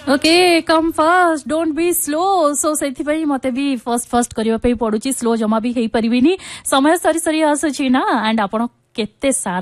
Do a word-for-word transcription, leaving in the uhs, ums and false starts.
okay come fast don't be slow so से मते भी फर्स्ट फर्स्ट करबा पई पडुची स्लो जमा भी हेई परिबिनी समय सरी सरी आसुची ना एंड आपण केते सारा